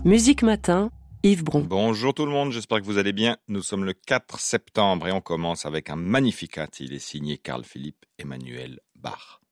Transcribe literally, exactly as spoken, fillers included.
Musique Matin, Yves Bron. Bonjour tout le monde, j'espère que vous allez bien. Nous sommes le quatre septembre et on commence avec un Magnificat. Il est signé Carl Philipp Emanuel Bach.